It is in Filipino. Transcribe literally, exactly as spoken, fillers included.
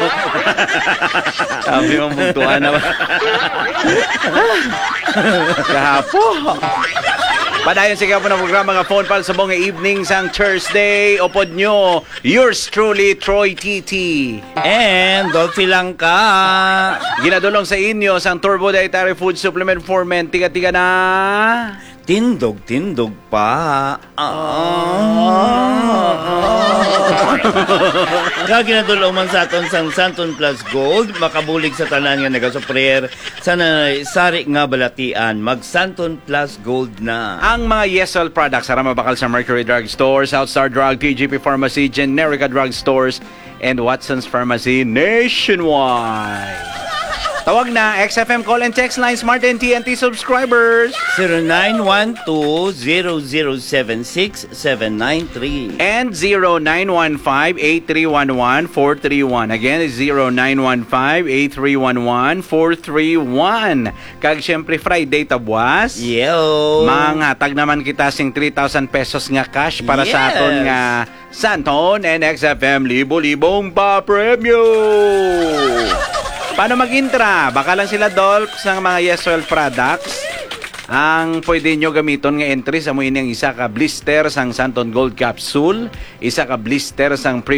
Sabi mo, bugtuan na ba? Kahapo. Padayon siya po na programa nga phone pal sa mga evening sang Thursday. Opod nyo, yours truly, Troy T T. And Dolphy lang ka. Ginadulong sa inyo sang Turbo Dietary Food Supplement for Men. Tiga-tiga na. Tindog, tindog pa. Kaginadulong man sa aton sang Santon Plus Gold, makabulig sa tanan nga nagasuprer sa sari nga balatian, mag Santon Plus Gold na. Ang mga Yesel products sa mabakal sa Mercury Drug Store, Southstar Drug, T G P Pharmacy, Generica Drug Stores, and Watson's Pharmacy nationwide. Tawag na X F M call and text line Smart and T N T subscribers zero nine one two zero zero seven six seven nine three and zero nine one five eight three one one four three one. Again, it's zero nine one five eight three one one four three one. Kag syempre Friday tabwas. Yo. Manghatag naman kita sing three thousand pesos nga cash para yes. sa aton nga Santon and X F M libo-libong pa-premyo. Paano mag-intra? Baka lang sila Dolph ng mga Yeswell products. Ang pwede nyo gamiton nga entry sa mo ining isa ka blister sang Santon Gold Capsule, isa ka blister sang